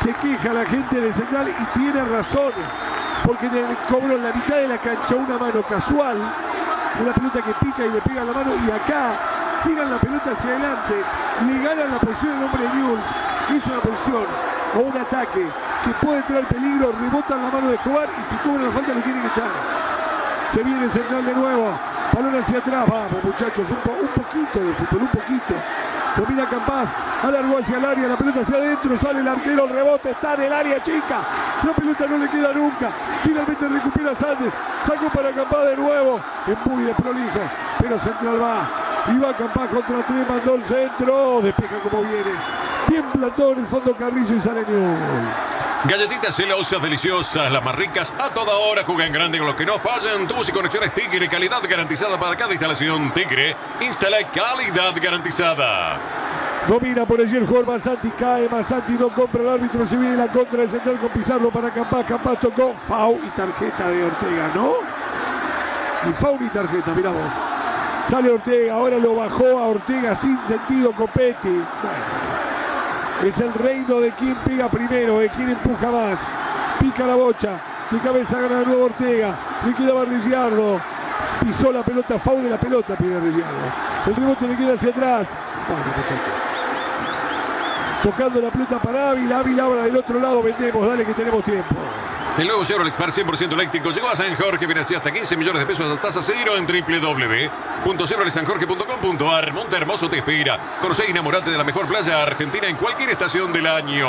Se queja la gente de Central y tiene razón, porque en el cobro en la mitad de la cancha una mano casual, una pelota que pica y le pega la mano, y acá tiran la pelota hacia adelante, le ganan la posición al hombre de Newell's. Es una posición o un ataque que puede traer peligro, rebotan la mano de Escobar y si cobran la falta lo tienen que echar. Se viene Central de nuevo, balón hacia atrás, vamos muchachos, un poquito de fútbol, un poquito. Domina Campás, alargó hacia el área, la pelota hacia adentro, sale el arquero, el rebote está en el área chica, la pelota no le queda nunca, finalmente recupera Sánchez, sacó para Campás de nuevo, es muy desprolijo, pero Central va, y va Campás contra 3, mandó el centro, despeja como viene, bien plantado en el fondo Carrillo y sale Newell's. Galletitas celosas, deliciosas, las más ricas a toda hora. Juega en grande con los que no fallan. Tubos y conexiones Tigre, calidad garantizada para cada instalación. Tigre, instala calidad garantizada. Domina por allí el jugador Masanti, cae Masanti, no compra el árbitro, se viene la contra de Central con Pizarro para Campás. Campás tocó, foul y tarjeta de Ortega, ¿no? Y foul y tarjeta, mirá vos. Sale Ortega, ahora lo bajó a Ortega sin sentido Copetti. Bueno. Es el reino de quien pega primero, de quien empuja más. Pica la bocha, de cabeza gana de nuevo Ortega. Le quedaba Reggiardo. Pisó la pelota, foul de la pelota, pide Reggiardo. El rebote le queda hacia atrás. Bueno, muchachos. Tocando la pelota para Ávila. Ávila ahora del otro lado, vendemos, dale que tenemos tiempo. El nuevo Chevrolet Spark 100% eléctrico llegó a San Jorge, financia hasta 15 millones de pesos a tasa cero en www.chevroletsanjorge.com.ar. Monte Hermoso te espera. Conocé y enamorate de la mejor playa argentina en cualquier estación del año.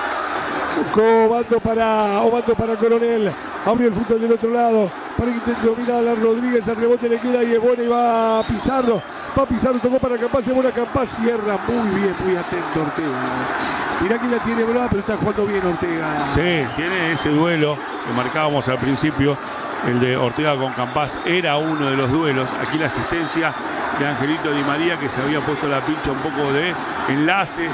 Obando para Coronel. Abrió el fútbol del otro lado. Para que intente dominar a la Rodríguez. El rebote le queda y es bueno y va a Pizarro. Tocó para Campás. Es buena Campás. Cierra muy bien, muy atento Ortega. Mirá que la tiene brava, pero está jugando bien Ortega. Sí, tiene ese duelo que marcábamos al principio. El de Ortega con Campás era uno de los duelos. Aquí la asistencia de Angelito Di María, que se había puesto la pincha un poco de enlace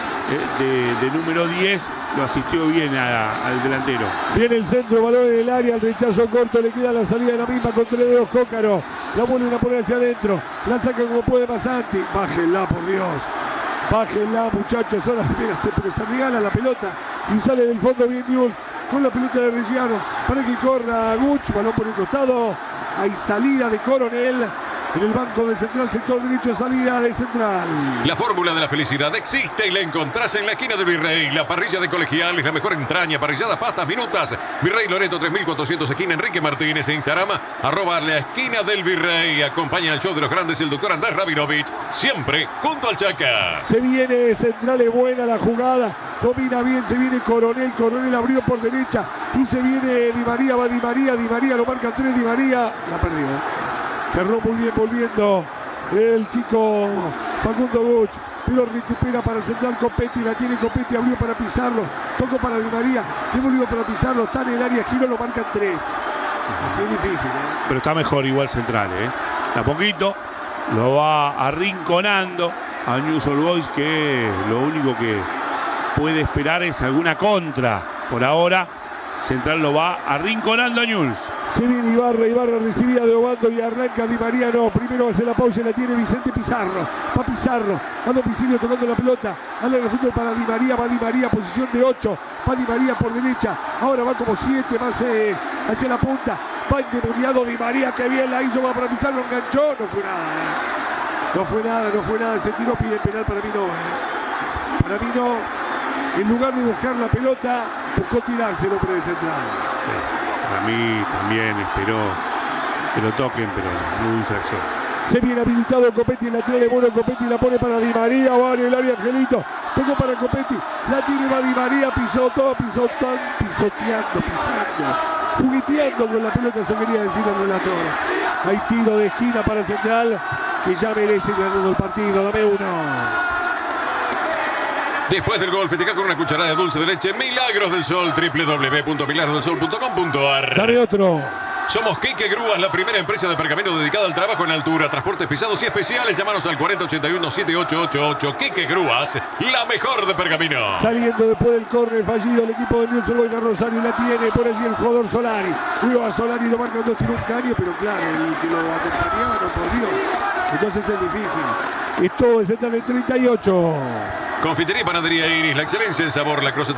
de número 10. Lo asistió bien al delantero. Viene el centro, balón en el área, el rechazo corto, le queda la salida de la misma con 3 dedos Cócaro. La vuelven a poner hacia adentro. La saca como puede Masanti. Bájenla, por Dios. Bájenla, muchachos. Ahora mira, pero se regala la pelota y sale del fondo bien Newell's con la pelota de Reggiardo para que corra Guch. Balón por el costado. Hay salida de Coronel. En el banco de Central, sector derecho, salida de Central. La fórmula de la felicidad existe y la encontrás en la esquina del Virrey. La parrilla de Colegiales, la mejor entraña, parrilladas, pastas, minutas. Virrey Loreto 3400, esquina Enrique Martínez. En Instagram, @la esquina del Virrey. Acompaña al show de los grandes el doctor Andrés Rabinovich. Siempre junto al Chaca. Se viene Central, es buena la jugada. Domina bien, se viene Coronel. Coronel abrió por derecha. Y se viene Di María, va Di María. Di María lo marca 3, Di María. La perdió. Cerró muy bien volviendo el chico Facundo Guch, pero recupera para Central Copetti, la tiene Copetti, abrió para Pizarro, tocó para Di María, devolvió para Pizarro, está en el área, giró, lo marcan 3. Así es difícil, Pero está mejor igual Central, A poquito lo va arrinconando a Newell's Old Boys, que lo único que puede esperar es alguna contra. Por ahora Central lo va arrinconando a Newell's. Se viene Ibarra recibida de Obando y arranca Di María, no, primero hace la pausa y la tiene Vicente Pizarro, va Pizarro, a domicilio tocando la pelota, alegra el fútbol para Di María, va Di María, posición de 8, va Di María por derecha, ahora va como 7 más hacia la punta, va endemoniado Di María, que bien la hizo, va para Pizarro, enganchó, no fue nada, se tiró, pide penal, para mí no, para mí no, en lugar de buscar la pelota, buscó tirarse el hombre de Central. Sí. Para mí también esperó que lo toquen, pero no hubo infracción. Se viene habilitado Copetti, en la tira de bueno Copetti, la pone para Di María, va en el área Angelito, tocó para Copetti, la tiene, va Di María, pisó todo, pisoteando, pisando, jugueteando con la pelota, eso quería decir el relator. Hay tiro de esquina para Central, que ya merece ganando el partido, dame uno. Después del gol, festeja con una cucharada de dulce de leche Milagros del Sol, www.milagrosdelsol.com.ar. Dame otro. Somos Quique Grúas, la primera empresa de pergamino dedicada al trabajo en altura, transportes pesados y especiales. Llámanos al 4081-7888. Quique Grúas, la mejor de pergamino. Saliendo después del córner fallido el equipo de Newell's Old Boys, Rosario la tiene por allí el jugador Solari. Luego a Solari lo marca cuando tira un caño, pero claro, el que lo acompañaba no por Dios. Entonces es difícil. Es todo de Central en 38. Confitería y Panadería Iris, la excelencia en sabor, la